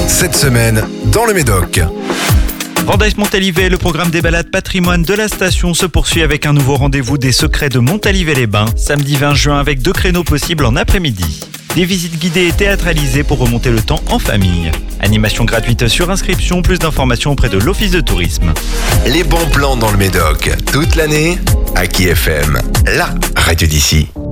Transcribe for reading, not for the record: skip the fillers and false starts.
Cette semaine, dans le Médoc. Randaise Montalivet, le programme des balades patrimoine de la station se poursuit avec un nouveau rendez-vous des secrets de Montalivet-les-Bains, samedi 20 juin avec 2 créneaux possibles en après-midi. Des visites guidées et théâtralisées pour remonter le temps en famille. Animation gratuite sur inscription, plus d'informations auprès de l'Office de tourisme. Les bons plans dans le Médoc, toute l'année, à Aki FM, la radio d'ici.